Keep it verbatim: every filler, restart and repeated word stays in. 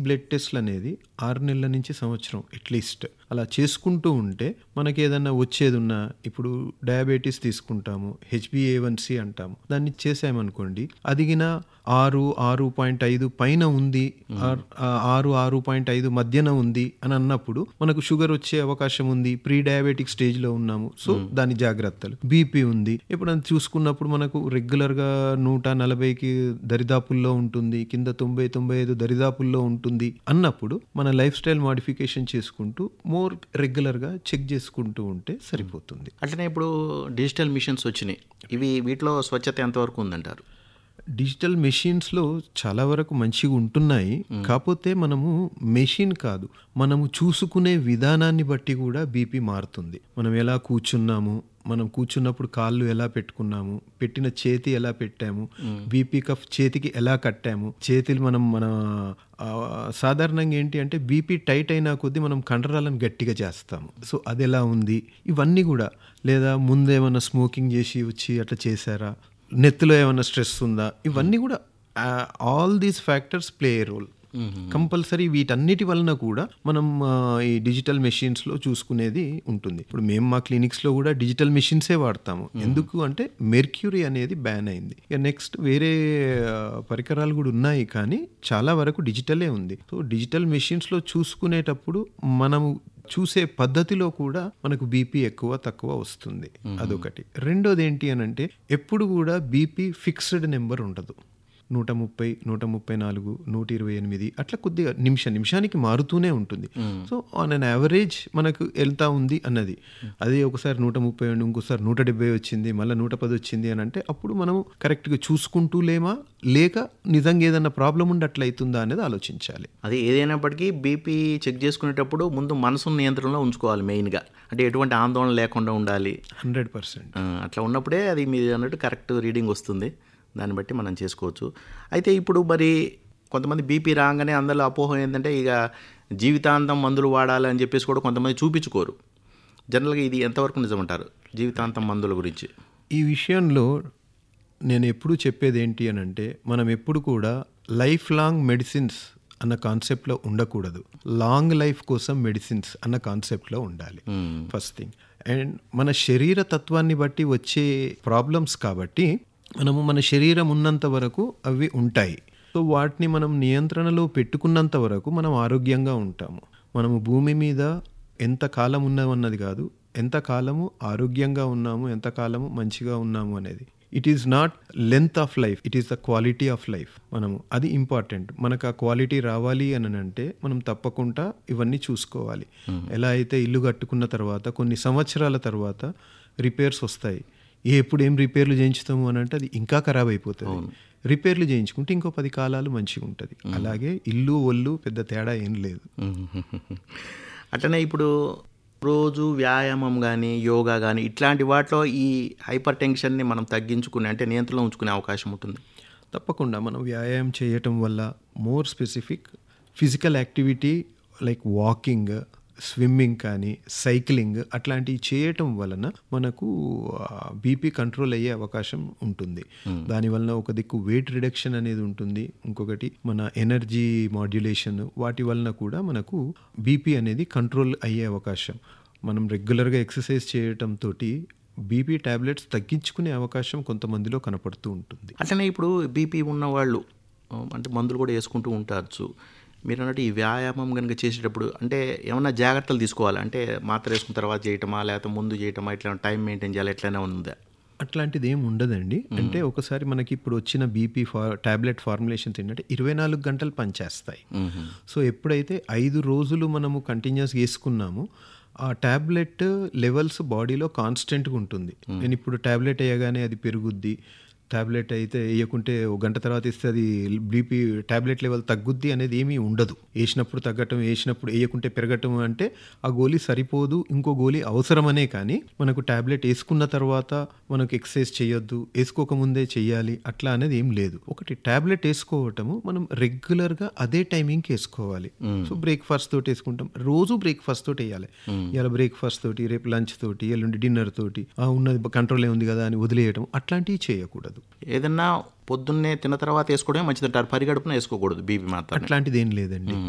Blood టెస్ట్లు అనేది ఆరు నెలల నుంచి సంవత్సరం అట్లీస్ట్ అలా చేసుకుంటూ ఉంటే మనకి ఏదన్నా వచ్చేది ఉన్నా, ఇప్పుడు డయాబెటీస్ తీసుకుంటాము, హెచ్బిఏ వన్ సి అంటాము, దాన్ని చేసామనుకోండి అదిగిన ఆరు ఆరు పాయింట్ ఐదు పైన ఉంది, ఆరు ఆరు పాయింట్ ఐదు మధ్యన ఉంది అని అన్నప్పుడు మనకు షుగర్ వచ్చే అవకాశం ఉంది, ప్రీ డయాబెటిక్ స్టేజ్ లో ఉన్నాము, సో దాని జాగ్రత్తలు. బీపీ ఉంది, ఎప్పుడైనా చూసుకున్నప్పుడు మనకు రెగ్యులర్ గా నూట నలభైకి దరిదాపుల్లో ఉంటుంది, కింద తొంభై తొంభై ఐదు దరిదాపుల్లో ఉంటుంది అన్నప్పుడు మన లైఫ్ స్టైల్ మాడిఫికేషన్ చేసుకుంటూ మోర్ రెగ్యులర్ గా చెక్ చేసుకుంటూ ఉంటే సరిపోతుంది. అట్లనే ఇప్పుడు డిజిటల్ మిషన్స్ వచ్చినాయి, ఇవి వీటిలో స్వచ్ఛత ఎంతవరకు ఉందంటారు? డిజిటల్ మెషిన్స్లో చాలా వరకు మంచిగా ఉంటున్నాయి. కాకపోతే మనము మెషిన్ కాదు, మనము చూసుకునే విధానాన్ని బట్టి కూడా బీపీ మారుతుంది. మనం ఎలా కూర్చున్నాము, మనం కూర్చున్నప్పుడు కాళ్ళు ఎలా పెట్టుకున్నాము, పెట్టిన చేతి ఎలా పెట్టాము, బీపీ కఫ్ చేతికి ఎలా కట్టాము, చేతులు మనం మన సాధారణంగా ఏంటి అంటే బీపీ టైట్ అయినా కొద్దీ మనం కండరాలను గట్టిగా చేస్తాము, సో అది ఎలా ఉంది ఇవన్నీ కూడా. లేదా ముందేమన్నా స్మోకింగ్ చేసి వచ్చి అట్లా చేశారా, నెత్తిలో ఏమైనా స్ట్రెస్ ఉందా, ఇవన్నీ కూడా all these factors play A role. Compulsory వీటన్నిటి వలన కూడా మనం ఈ డిజిటల్ మెషిన్స్లో చూసుకునేది ఉంటుంది. ఇప్పుడు మేము మా క్లినిక్స్లో కూడా డిజిటల్ మెషిన్సే వాడతాము. ఎందుకు అంటే మెర్క్యూరీ అనేది బ్యాన్ అయింది. ఇక నెక్స్ట్ వేరే పరికరాలు కూడా ఉన్నాయి, కానీ చాలా వరకు డిజిటలే ఉంది. సో డిజిటల్ మెషిన్స్లో చూసుకునేటప్పుడు మనము చూసే పద్ధతిలో కూడా మనకు బీపీ ఎక్కువ తక్కువ వస్తుంది, అదొకటి. రెండోది ఏంటి అని అంటే ఎప్పుడు కూడా బీపీ ఫిక్స్డ్ నెంబర్ ఉండదు. నూట ముప్పై నూట ముప్పై నాలుగు నూట ఇరవై ఎనిమిది అట్లా కొద్దిగా నిమిషం నిమిషానికి మారుతూనే ఉంటుంది. సో ఆన్ అన్ యావరేజ్ మనకు ఎంత ఉంది అన్నది, అదే ఒకసారి నూట ముప్పై ఉండి ఇంకోసారి నూట డెబ్బై వచ్చింది, మళ్ళీ నూట పది వచ్చింది అని అంటే అప్పుడు మనం కరెక్ట్గా చూసుకుంటూ లేమా, లేక నిజంగా ఏదన్నా ప్రాబ్లం ఉండి అట్లా అవుతుందా అనేది ఆలోచించాలి. అది ఏదైనప్పటికీ బీపీ చెక్ చేసుకునేటప్పుడు ముందు మనసును నియంత్రణలో ఉంచుకోవాలి మెయిన్గా. అంటే ఎటువంటి ఆందోళన లేకుండా ఉండాలి. హండ్రెడ్ పర్సెంట్ అట్లా ఉన్నప్పుడే అది మీరు అన్నట్టు కరెక్ట్ రీడింగ్ వస్తుంది, దాన్ని బట్టి మనం చేసుకోవచ్చు. అయితే ఇప్పుడు మరి కొంతమంది బీపీ రాగానే అందరిలో అపోహ ఏంటంటే ఇక జీవితాంతం మందులు వాడాలి అని చెప్పేసి కూడా కొంతమంది చూపించుకోరు. జనరల్గా ఇది ఎంతవరకు నిజమంటారు జీవితాంతం మందుల గురించి? ఈ విషయంలో నేను ఎప్పుడు చెప్పేది ఏంటి అని అంటే మనం ఎప్పుడు కూడా లైఫ్ లాంగ్ మెడిసిన్స్ అన్న కాన్సెప్ట్లో ఉండకూడదు, లాంగ్ లైఫ్ కోసం మెడిసిన్స్ అన్న కాన్సెప్ట్లో ఉండాలి ఫస్ట్ థింగ్. అండ్ మన శరీర తత్వాన్ని బట్టి వచ్చే ప్రాబ్లమ్స్ కాబట్టి మనము మన శరీరం ఉన్నంత వరకు అవి ఉంటాయి. సో వాటిని మనం నియంత్రణలో పెట్టుకున్నంత వరకు మనం ఆరోగ్యంగా ఉంటాము. మనము భూమి మీద ఎంత కాలం ఉన్నామన్నది కాదు, ఎంత కాలము ఆరోగ్యంగా ఉన్నాము, ఎంత కాలము మంచిగా ఉన్నాము అనేది. It is not length of life, it is the quality of life. మనము అది ఇంపార్టెంట్. మనకు ఆ క్వాలిటీ రావాలి అని అంటే మనం తప్పకుండా ఇవన్నీ చూసుకోవాలి. ఎలా అయితే ఇల్లు కట్టుకున్న తర్వాత కొన్ని సంవత్సరాల తర్వాత రిపేర్స్ వస్తాయి, ఎప్పుడు ఏం రిపేర్లు చేయించుతాము అని అంటే అది ఇంకా ఖరాబ్ అయిపోతుంది. రిపేర్లు చేయించుకుంటే ఇంకో పది కాలాలు మంచిగా ఉంటుంది. అలాగే ఇల్లు ఒళ్ళు పెద్ద తేడా ఏం లేదు. అట్లనే ఇప్పుడు రోజు వ్యాయామం కానీ యోగా కానీ ఇట్లాంటి వాటిలో ఈ హైపర్ టెన్షన్ని మనం తగ్గించుకునే అంటే నియంత్రణలో ఉంచుకునే అవకాశం ఉంటుంది. తప్పకుండా మనం వ్యాయామం చేయటం వల్ల more specific physical activity like walking, swimming కానీ సైక్లింగ్ అట్లాంటివి చేయటం వలన మనకు బీపీ కంట్రోల్ అయ్యే అవకాశం ఉంటుంది. దానివల్ల ఒక దిక్కు వెయిట్ రిడక్షన్ అనేది ఉంటుంది, ఇంకొకటి మన ఎనర్జీ మాడ్యులేషన్, వాటి వలన కూడా మనకు బీపీ అనేది కంట్రోల్ అయ్యే అవకాశం. మనం రెగ్యులర్గా ఎక్సర్సైజ్ చేయటంతో బీపీ టాబ్లెట్స్ తగ్గించుకునే అవకాశం కొంతమందిలో కనపడుతూ ఉంటుంది. అట్లనే ఇప్పుడు బీపీ ఉన్న వాళ్ళు అంటే మందులు కూడా వేసుకుంటూ ఉంటారు. మీరు అన్నట్టు ఈ వ్యాయామం కనుక చేసేటప్పుడు అంటే ఏమన్నా జాగ్రత్తలు తీసుకోవాలి అంటే మాత్ర వేసుకున్న తర్వాత చేయటమా లేకపోతే ముందు చేయటమా, ఇట్లా టైం మెయింటైన్ చేయాలి, ఎట్లయినా ఉందా? అట్లాంటిది ఏమి ఉండదండి. అంటే ఒకసారి మనకి ఇప్పుడు వచ్చిన బీపీ ఫా టాబ్లెట్ ఫార్ములేషన్స్ ఏంటంటే ఇరవై నాలుగు గంటలు పనిచేస్తాయి. సో ఎప్పుడైతే ఐదు రోజులు మనము కంటిన్యూస్గా వేసుకున్నామో ఆ టాబ్లెట్ లెవెల్స్ బాడీలో కాన్స్టెంట్గా ఉంటుంది. నేను ఇప్పుడు టాబ్లెట్ వేయగానే అది పెరుగుద్ది, టాబ్లెట్ అయితే వేయకుంటే ఒక గంట తర్వాత ఇస్తే అది బీపీ టాబ్లెట్ లెవెల్ తగ్గుద్ది అనేది ఏమీ ఉండదు. వేసినప్పుడు తగ్గటం, వేసినప్పుడు వేయకుంటే పెరగటం అంటే ఆ గోళీ సరిపోదు, ఇంకో గోళీ అవసరమనే. కానీ మనకు టాబ్లెట్ వేసుకున్న తర్వాత మనకు ఎక్సర్సైజ్ చేయొద్దు, వేసుకోకముందే చెయ్యాలి అట్లా అనేది ఏం లేదు. ఒకటి టాబ్లెట్ వేసుకోవటము మనం రెగ్యులర్గా అదే టైమింగ్కి వేసుకోవాలి. సో బ్రేక్ఫాస్ట్ తోటి వేసుకుంటాం, రోజు బ్రేక్ఫాస్ట్ తోటి వేయాలి. ఇలా బ్రేక్ఫాస్ట్ తోటి, రేపు లంచ్ తోటి, ఎల్లుండి డిన్నర్ తోటి ఉన్నది కంట్రోల్ ఉంది కదా అని వదిలేయటం అట్లాంటివి చేయకూడదు. ఏదన్నా పొద్దున్నే తిన్న తర్వాత వేసుకోవడమే మంచిది అంటారు, పరిగడుపున వేసుకోకూడదు బీపీ మాత్రం. అట్లాంటిది ఏం లేదండి.